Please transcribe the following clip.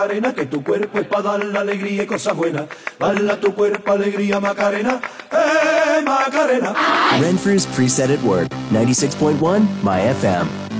Macarena, que tu cuerpo es para dar la alegría y cosas buenas. Dale a tu cuerpo alegría, Macarena, Macarena. Renfrew's Preset at Work, 96.1 My FM.